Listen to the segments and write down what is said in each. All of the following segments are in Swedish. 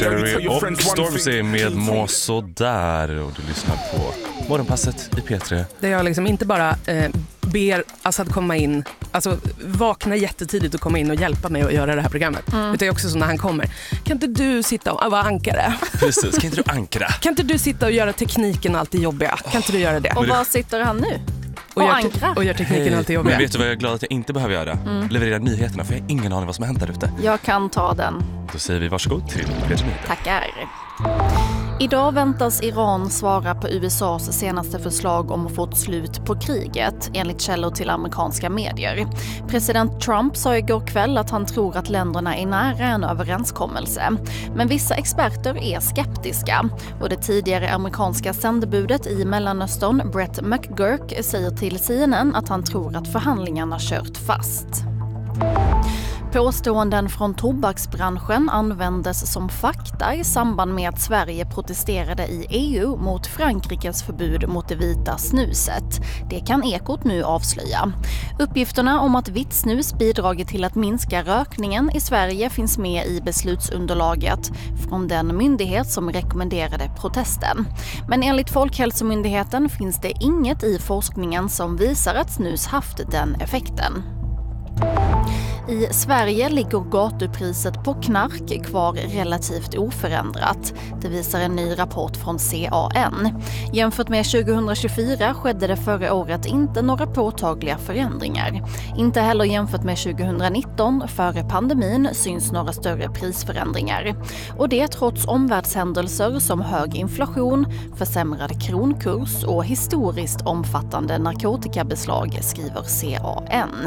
Derry och Stormzy med Må sådär. Och du lyssnar på Morgonpasset i P3. Där jag liksom inte bara ber Assad komma in, alltså vakna jättetidigt och komma in och hjälpa mig att göra det här programmet. Utan också så när han kommer, kan inte du sitta och vara ankare? Precis, kan inte du ankra? Kan inte du sitta och göra tekniken alltid jobbiga? Kan inte du göra det? Och var sitter han nu? Och gör tekniken alltid jobbiga. Men vet du vad jag är glad att jag inte behöver göra? Leverera nyheterna, för jag har ingen aning vad som har hänt där ute. Jag kan ta den. Då säger vi varsågod till P3. Tackar. Idag väntas Iran svara på USAs senaste förslag om att få ett slut på kriget, enligt källor till amerikanska medier. President Trump sa igår kväll att han tror att länderna är nära en överenskommelse. Men vissa experter är skeptiska. Och det tidigare amerikanska sändebudet i Mellanöstern, Brett McGurk, säger till CNN att han tror att förhandlingarna kört fast. Påståenden från tobaksbranschen användes som fakta i samband med att Sverige protesterade i EU mot Frankrikes förbud mot det vita snuset. Det kan Ekot nu avslöja. Uppgifterna om att vitt snus bidragit till att minska rökningen i Sverige finns med i beslutsunderlaget från den myndighet som rekommenderade protesten. Men enligt Folkhälsomyndigheten finns det inget i forskningen som visar att snus haft den effekten. I Sverige ligger gatupriset på knark kvar relativt oförändrat. Det visar en ny rapport från CAN. Jämfört med 2024 skedde det förra året inte några påtagliga förändringar. Inte heller jämfört med 2019, före pandemin, syns några större prisförändringar. Och det trots omvärldshändelser som hög inflation, försämrad kronkurs och historiskt omfattande narkotikabeslag, skriver CAN.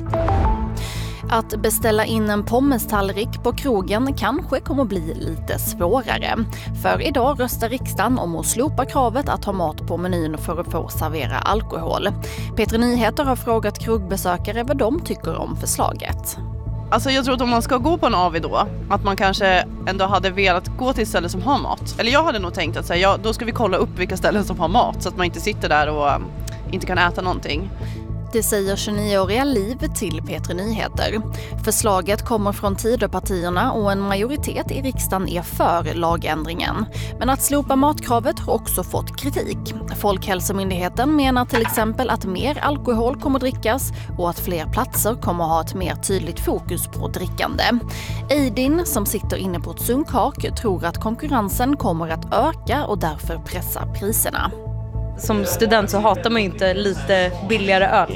Att beställa in en pommestallrik på krogen kanske kommer bli lite svårare. För idag röstar riksdagen om att slopa kravet att ha mat på menyn för att få servera alkohol. P3 Nyheter har frågat krogbesökare vad de tycker om förslaget. Alltså jag tror att om man ska gå på en AV då, att man kanske ändå hade velat gå till ställen som har mat. Eller jag hade nog tänkt att säga, då ska vi kolla upp vilka ställen som har mat så att man inte sitter där och inte kan äta någonting. Det säger 29-åriga Liv till P3 Nyheter. Förslaget kommer från Tidöpartierna och en majoritet i riksdagen är för lagändringen. Men att slopa matkravet har också fått kritik. Folkhälsomyndigheten menar till exempel att mer alkohol kommer drickas och att fler platser kommer ha ett mer tydligt fokus på drickande. Eidin, som sitter inne på ett sunkhak, tror att konkurrensen kommer att öka och därför pressa priserna. Som student så hatar man inte lite billigare öl.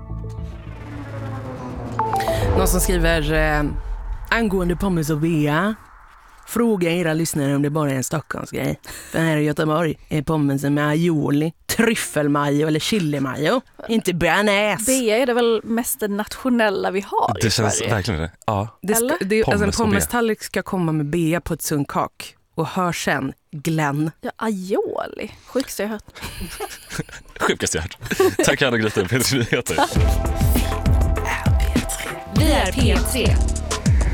Någon som skriver angående pommes och bea. Fråga era lyssnare om det bara är en Stockholmsgrej. För här i Göteborg är pommesen med aioli, tryffelmajo eller chilimajo. Inte bearnaise. Bea är det väl mest det nationella vi har Det i känns Sverige. verkligen det. Ja. Alltså en pommestallrik ska komma med bea på ett sunnkak. Och hör sen, Glenn. Ja, aioli. Sjukaste jag hört. Sjukaste jag hört. Tack Anna Grytten, P3 Nyheter. Vi är P3.